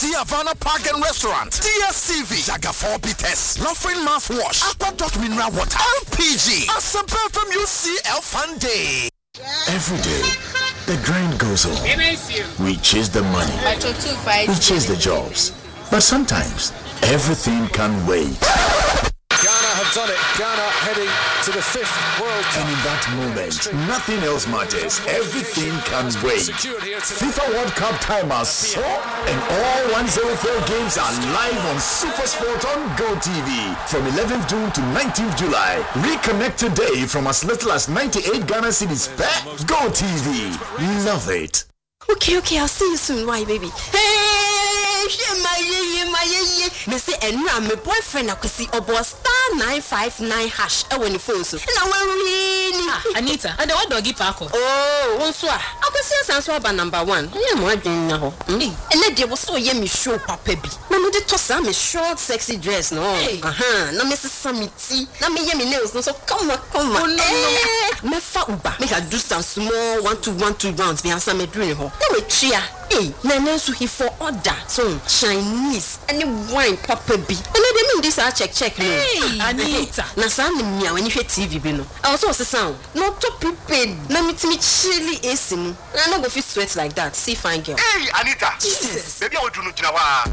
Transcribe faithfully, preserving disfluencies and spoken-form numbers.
T Havana Park and Restaurant, D S T V, Jaga four Bites, Laughing Mouthwash, Aqua Dot Mineral Water, L P G, Asampa from U C L Fun Day. Every day, the grind goes on. We chase the money, we chase the jobs, but sometimes everything can wait. Ghana have done it. Ghana heading to the fifth World Cup. And in that moment, nothing else matters. Everything can wait. FIFA World Cup time has so, and all one hundred four games are live on SuperSport on GoTV from eleventh June to nineteenth July. Reconnect today from as little as ninety-eight Ghana cedis per GoTV. Love it. Okay, okay, I'll see you soon. Why, baby? Hey, my ye, my ye. Me say, and my boyfriend, I could see about star nine five nine hash. I want the phone so. And I want really. Anita, and the what doggy parko? Oh, one so. I could see a answer about number one. Yeah, my dream now. And then there was so yummy show, Papa B. Mama did toss a short, sexy dress, no. Uh huh. No, Missus Samiti. No, me yummy nails, no. So come on, come on. Oh, no, no. Me fa uba. Make her do some small one two one two rounds. Me answer me dream ho. Let me chia. Hey, Nana so he for order. So Chinese and the wine Papa B. And they mean this I check check no. Hey, Anita. Na sound me when you hear T V be no. I also was sound. Not to prepaid. Na me me chilly A C no. I no go fit sweat like that. See fine girl. Hey, Anita. Jesus. Baby, I will do no jinawa.